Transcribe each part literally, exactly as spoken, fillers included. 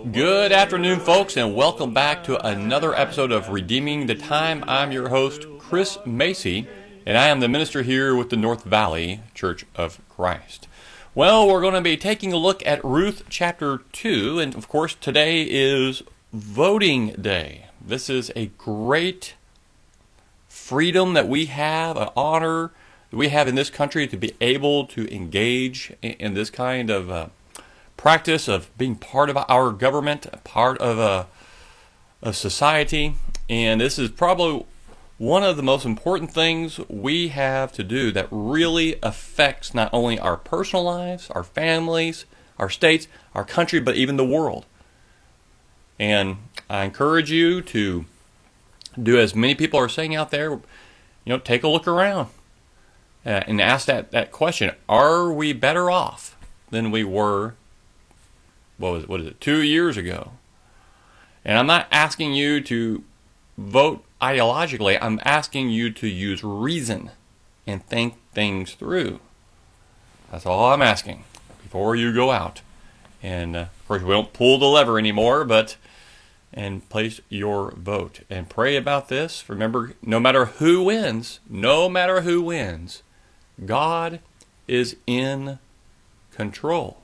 Good afternoon, folks, and welcome back to another episode of Redeeming the Time. I'm your host, Chris Macy, and I am the minister here with the North Valley Church of Christ. Well, we're going to be taking a look at Ruth chapter two, and of course, today is voting day. This is a great freedom that we have, an honor that we have in this country to be able to engage in this kind of uh, practice of being part of our government, part of a, a society. And this is probably one of the most important things we have to do that really affects not only our personal lives, our families, our states, our country, but even the world. And I encourage you to do as many people are saying out there, you know, take a look around uh, and ask that, that question. Are we better off than we were, what was it, what is it, two years ago? And I'm not asking you to vote ideologically. I'm asking you to use reason and think things through. That's all I'm asking before you go out. And uh, of course, we don't pull the lever anymore, but and place your vote and pray about this. Remember, no matter who wins, no matter who wins, God is in control.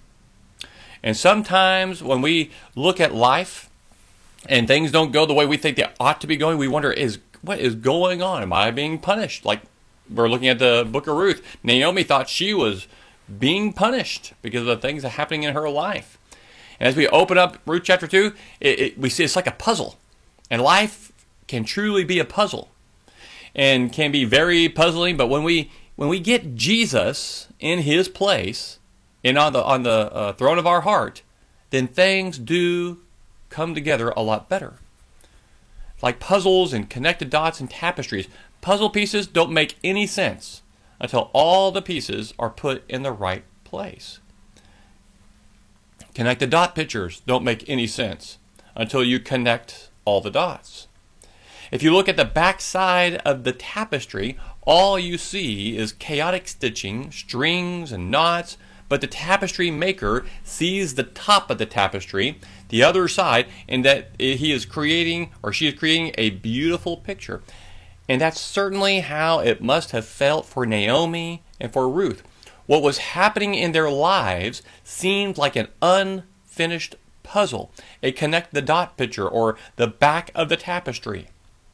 And sometimes when we look at life and things don't go the way we think they ought to be going, we wonder, is what is going on? Am I being punished? Like we're looking at the book of Ruth. Naomi thought she was being punished because of the things that are happening in her life. And as we open up Ruth chapter two, it, it, we see it's like a puzzle. And life can truly be a puzzle and can be very puzzling. But when we when we get Jesus in his place and on the on the uh, throne of our heart, then things do come together a lot better. Like puzzles and connected dots and tapestries. Puzzle pieces don't make any sense until all the pieces are put in the right place. Connected dot pictures don't make any sense until you connect all the dots. If you look at the back side of the tapestry, all you see is chaotic stitching, strings and knots, but the tapestry maker sees the top of the tapestry, the other side, and that he is creating, or she is creating, a beautiful picture. And that's certainly how it must have felt for Naomi and for Ruth. What was happening in their lives seemed like an unfinished puzzle, a connect-the-dot picture, or the back of the tapestry.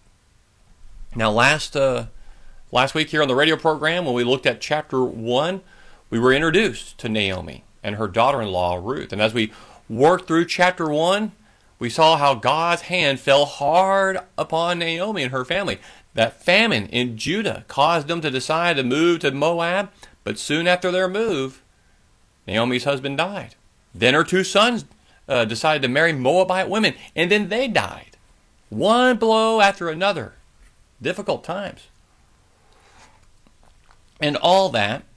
Now, last uh, last week here on the radio program, when we looked at chapter one, we were introduced to Naomi and her daughter-in-law, Ruth. And as we worked through chapter one, we saw how God's hand fell hard upon Naomi and her family. That famine in Judah caused them to decide to move to Moab. But soon after their move, Naomi's husband died. Then her two sons uh, decided to marry Moabite women, and then they died. One blow after another. Difficult times. And all that